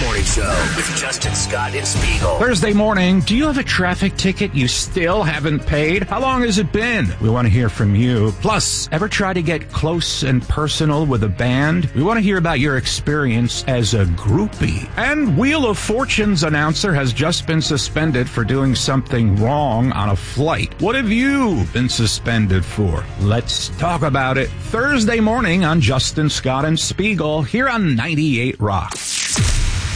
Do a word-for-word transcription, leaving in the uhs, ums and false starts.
Morning Show with Justin Scott and Spiegel. Thursday morning, do you have a traffic ticket you still haven't paid? How long has it been? We want to hear from you. Plus, ever try to get close and personal with a band? We want to hear about your experience as a groupie. And Wheel of Fortune's announcer has just been suspended for doing something wrong on a flight. What have you been suspended for? Let's talk about it Thursday morning on Justin Scott and Spiegel here on ninety-eight Rock.